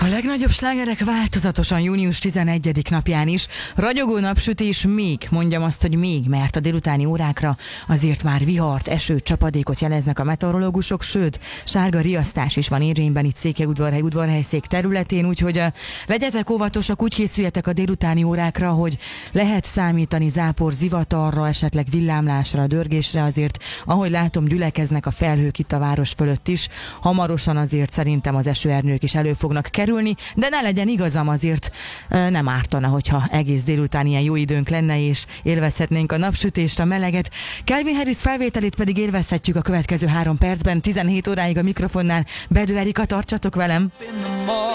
A legnagyobb slágerek változatosan június 11. napján is. Ragyogó napsütés még, mondjam azt, hogy még, mert a délutáni órákra azért már vihart, esőt, csapadékot jeleznek a meteorológusok, sőt, sárga riasztás is van érvényben itt Székelyudvarhely udvarhelyszék területén, úgyhogy legyetek óvatosak, úgy készüljetek a délutáni órákra, hogy lehet számítani zápor, zivatarra, esetleg villámlásra, dörgésre, azért, ahogy látom, gyülekeznek a felhők itt a város fölött is. Hamarosan azért szerintem az esőerdők is elő fognak kerülni, de ne legyen igazam, azért nem ártana, hogyha egész délután ilyen jó időnk lenne, és élvezhetnénk a napsütést, a meleget. Calvin Harris felvételét pedig élvezhetjük a következő 3 percben, 17 óráig a mikrofonnál. Bedő Erika, tartsatok velem!